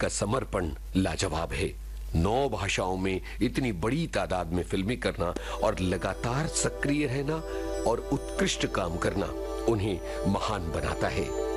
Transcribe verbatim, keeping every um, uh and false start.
उनका समर्पण लाजवाब है। नौ भाषाओं में इतनी बड़ी तादाद में फिल्में करना और लगातार सक्रिय रहना और उत्कृष्ट काम करना उन्हें महान बनाता है।